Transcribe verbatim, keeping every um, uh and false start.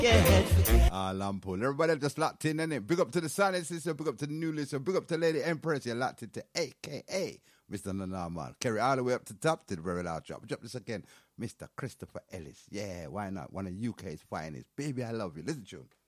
Ah, Lampool. Everybody just locked in, innit? Big up to the silent sister, big up to the new listener, big up to Lady Empress. You're locked into A K A Mister Nanaman. Carry all the way up to top to the very loud drop. Drop this again, Mister Christopher Ellis. Yeah, why not? One of U K's finest. Baby, I love you. Listen to him.